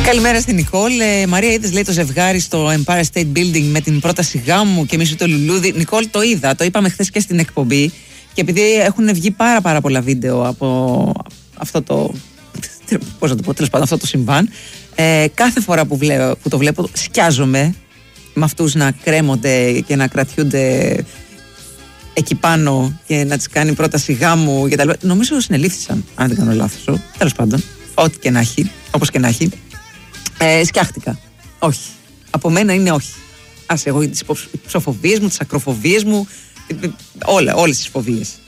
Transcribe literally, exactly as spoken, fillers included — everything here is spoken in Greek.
Καλημέρα στην Νικόλ. Ε, Μαρία, είδες, λέει, το ζευγάρι στο Empire State Building με την πρόταση γάμου και μισού το λουλούδι. Νικόλ, το είδα, το είπαμε χθες και στην εκπομπή. Και επειδή έχουν βγει πάρα πάρα πολλά βίντεο από αυτό το. Πώς να το πω, τέλος πάντων, αυτό το συμβάν. Ε, κάθε φορά που, βλέπω, που το βλέπω, σκιάζομαι με αυτούς να κρέμονται και να κρατιούνται εκεί πάνω και να τις κάνει πρόταση γάμου και τα λοιπά. Νομίζω συνελήφθησαν, αν δεν κάνω λάθος. Τέλος πάντων, ό,τι και να έχει, όπως και να έχει. Ε, σκιάχτηκα. Όχι. Από μένα είναι όχι. Άσε, εγώ τις ψοφοβίες μου, τις ακροφοβίες μου, όλα, όλες τις φοβίες.